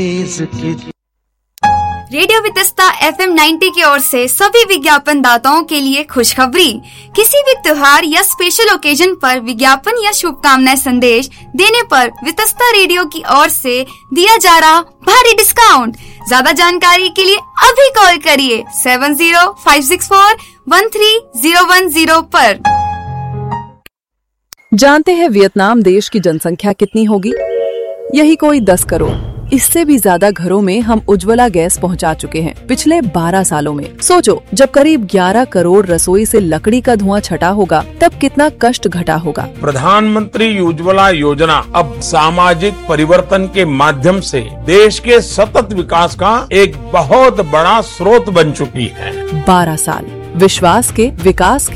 Radio Vitasta FM 90 की ओर से सभी विज्ञापन दाताओं के लिए खुशखबरी। किसी भी त्योहार या स्पेशल ओकेजन पर विज्ञापन या शुभकामनाएं संदेश देने पर वितस्ता रेडियो की ओर से दिया जा रहा भारी डिस्काउंट। ज्यादा जानकारी के लिए अभी कॉल करिए 7056413010 पर। जानते हैं वियतनाम देश की जनसंख्या कितनी होगी? यही कोई 10 करोड़। इससे भी ज्यादा घरों में हम उज्ज्वला गैस पहुंचा चुके हैं पिछले 12 सालों में। सोचो, जब करीब 11 करोड़ रसोई से लकड़ी का धुआं छटा होगा तब कितना कष्ट घटा होगा। प्रधानमंत्री उज्ज्वला योजना अब सामाजिक परिवर्तन के माध्यम से देश के सतत विकास का एक बहुत बड़ा स्रोत बन चुकी है। 12 साल विश्वास के, विकास के